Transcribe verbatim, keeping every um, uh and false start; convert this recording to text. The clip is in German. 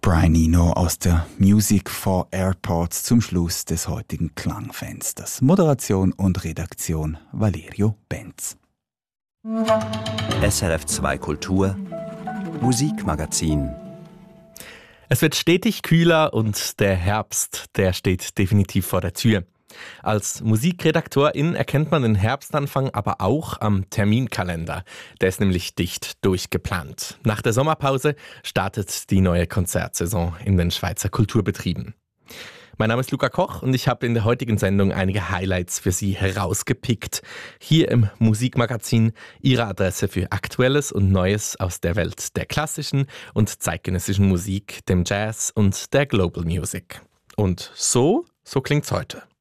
Brian Eno aus der Music for Airports zum Schluss des heutigen Klangfensters. Moderation und Redaktion Valerio Benz. S R F zwei Kultur Musikmagazin. Es wird stetig kühler und der Herbst, der steht definitiv vor der Tür. Als Musikredaktorin erkennt man den Herbstanfang aber auch am Terminkalender. Der ist nämlich dicht durchgeplant. Nach der Sommerpause startet die neue Konzertsaison in den Schweizer Kulturbetrieben. Mein Name ist Luca Koch und ich habe in der heutigen Sendung einige Highlights für Sie herausgepickt. Hier im Musikmagazin Ihre Adresse für Aktuelles und Neues aus der Welt der klassischen und zeitgenössischen Musik, dem Jazz und der Global Music. Und so, so klingt's heute.